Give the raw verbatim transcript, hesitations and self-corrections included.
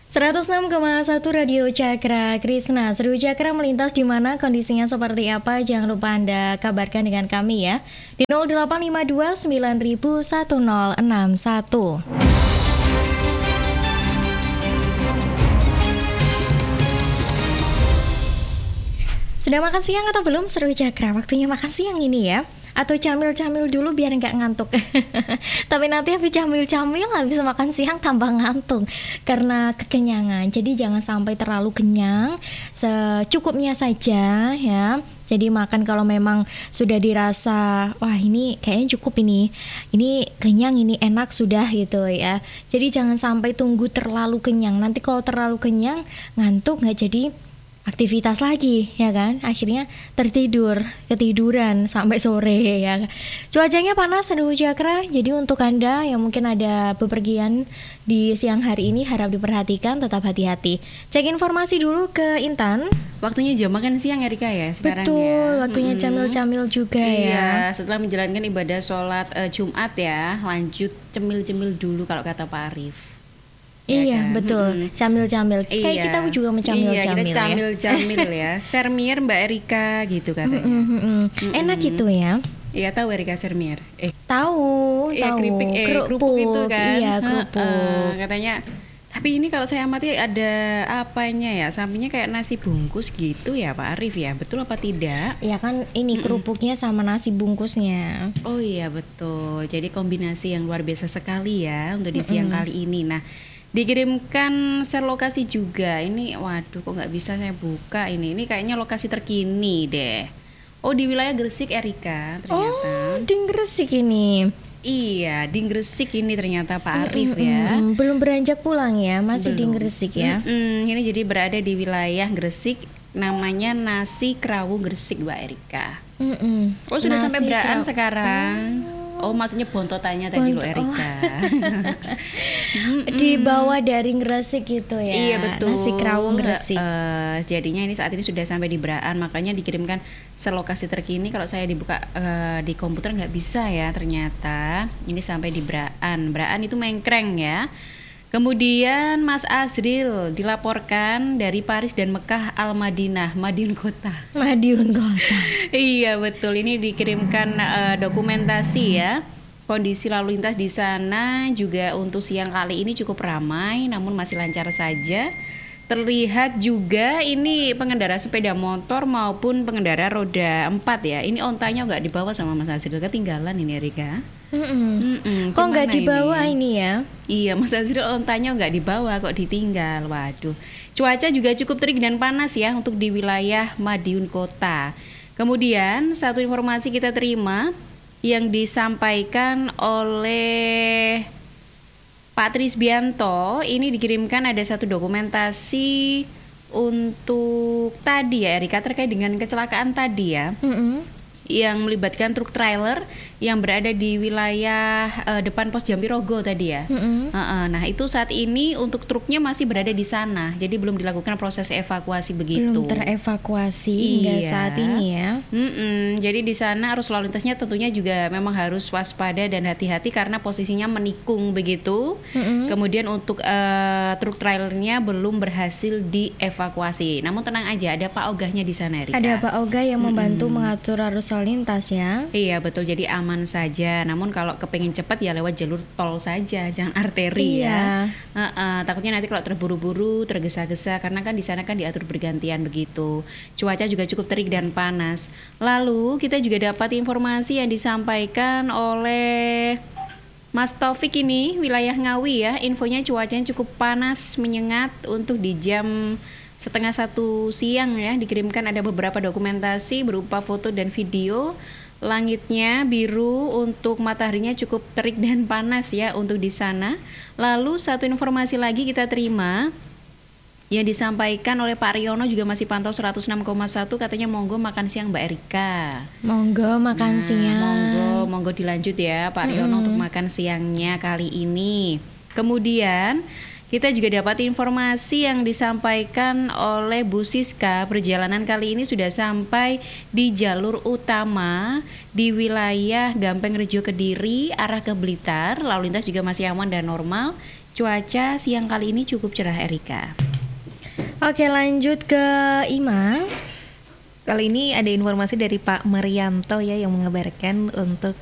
seratus enam koma satu Radio Cakra Krisna. Seru Cakra melintas di mana, kondisinya seperti apa? Jangan lupa Anda kabarkan dengan kami ya di nol delapan lima dua sembilan satu nol enam satu. Sudah makan siang atau belum Seru Cakra? Waktunya makan siang ini ya. Atau camil-camil dulu biar nggak ngantuk. Tapi nanti habis camil-camil habis makan siang tambah ngantuk karena kekenyangan. Jadi jangan sampai terlalu kenyang, secukupnya saja ya. Jadi makan kalau memang sudah dirasa wah ini kayaknya cukup ini, ini kenyang, ini enak sudah gitu ya. Jadi jangan sampai tunggu terlalu kenyang. Nanti kalau terlalu kenyang ngantuk nggak jadi aktivitas lagi ya kan, akhirnya tertidur, ketiduran sampai sore ya. Cuacanya panas Seru Cakra, jadi untuk Anda yang mungkin ada bepergian di siang hari ini harap diperhatikan, tetap hati-hati. Cek informasi dulu ke Intan. Waktunya jam makan siang Erika ya sekarang. Betul, ya. waktunya hmm. camil-camil juga iya, ya. Setelah menjalankan ibadah sholat uh, Jumat ya, lanjut cemil-cemil dulu kalau kata Pak Arif. Iya kan? betul, hmm. camil-camil. Iya. Kayak kita juga mencamil-camil iya, kita camil-camil ya. ya. Sermier Mbak Erika gitu katanya. Mm, mm, mm. Mm-mm. Enak gitu ya. Iya tahu Erika Sermier. Eh tahu, iya, tahu. Keripik, eh, kerupuk, kerupuk itu kan. Iya kerupuk. Uh, katanya. Tapi ini kalau saya amati ada apanya ya, sampingnya kayak nasi bungkus gitu ya Pak Arif ya, betul apa tidak? Ya kan ini Mm-mm. kerupuknya sama nasi bungkusnya. Oh iya betul, jadi kombinasi yang luar biasa sekali ya untuk di siang Mm-mm. kali ini. Nah dikirimkan share lokasi juga. Ini waduh kok nggak bisa saya buka ini. Ini kayaknya lokasi terkini deh. Oh di wilayah Gresik Erika ternyata. Oh di Gresik ini. Iya di Gresik ini ternyata Pak Arif Mm-mm. ya. Belum beranjak pulang ya, masih Belum. di Gresik ya. Mm-mm. Ini jadi berada di wilayah Gresik. Namanya Nasi Krawu Gresik Mbak Erika. Mm-mm. Oh sudah Nasi sampai beraan kraw- sekarang. Oh maksudnya bontotannya tadi Bontot- lo Erika. Dibawa dari Gresik gitu ya. Iya betul. Nasi Krawu Gresik. Uh, jadinya ini saat ini sudah sampai di Braan, makanya dikirimkan selokasi terkini. Kalau saya dibuka uh, di komputer nggak bisa ya ternyata. Ini sampai di Braan. Braan itu Mengkreng ya. Kemudian Mas Azril dilaporkan dari Paris dan Mekah Al Madinah, Madiun Kota. Madiun Kota. Iya betul, ini dikirimkan uh, dokumentasi ya. Kondisi lalu lintas di sana juga untuk siang kali ini cukup ramai, namun masih lancar saja. Terlihat juga ini pengendara sepeda motor maupun pengendara roda empat ya. Ini ontanya nggak dibawa sama Mas Azril, ketinggalan ini Erika. Mm-mm. Mm-mm, Kok nggak kemana dibawa ini? ini ya? Iya, Mas Azril ontanya nggak dibawa, kok ditinggal. Waduh. Cuaca juga cukup terik dan panas ya untuk di wilayah Madiun Kota. Kemudian satu informasi kita terima yang disampaikan oleh Pak Trisbianto. Ini dikirimkan ada satu dokumentasi untuk tadi ya Erika, terkait dengan kecelakaan tadi ya. Mm-mm. Yang melibatkan truk trailer yang berada di wilayah uh, depan pos Jampirogo tadi ya. Mm-mm. Uh-uh. Nah itu saat ini untuk truknya masih berada di sana, jadi belum dilakukan proses evakuasi begitu. Belum terevakuasi hingga Iya. saat ini ya. Mm-mm. Jadi di sana arus lalu lintasnya tentunya juga memang harus waspada dan hati-hati karena posisinya menikung begitu. Mm-mm. Kemudian untuk uh, truk trailernya belum berhasil dievakuasi. Namun tenang aja, ada Pak Ogahnya di sana Erika. Ada Pak Oga yang membantu Mm-mm. mengatur arus lalu lintas ya. Iya betul, jadi aman saja. Namun kalau kepengen cepat ya lewat jalur tol saja, jangan arteri Iya. ya. Uh-uh, takutnya nanti kalau terburu-buru, tergesa-gesa, karena kan di sana kan diatur bergantian begitu. Cuaca juga cukup terik dan panas. Lalu kita juga dapat informasi yang disampaikan oleh Mas Taufik ini wilayah Ngawi ya. Infonya cuacanya cukup panas menyengat untuk di jam setengah satu siang ya. Dikirimkan ada beberapa dokumentasi berupa foto dan video. Langitnya biru, untuk mataharinya cukup terik dan panas ya untuk di sana. Lalu satu informasi lagi kita terima yang disampaikan oleh Pak Riono juga masih pantau seratus enam koma satu, katanya monggo makan siang Mbak Erika. Monggo makan Nah, siang. Monggo, monggo dilanjut ya Pak Riono Mm-mm. untuk makan siangnya kali ini. Kemudian kita juga dapat informasi yang disampaikan oleh Bu Siska. Perjalanan kali ini sudah sampai di jalur utama di wilayah Gampeng Rejo Kediri arah ke Blitar. Lalu lintas juga masih aman dan normal. Cuaca siang kali ini cukup cerah, Erika. Oke, lanjut ke Ima. Kali ini ada informasi dari Pak Marianto ya yang mengabarkan untuk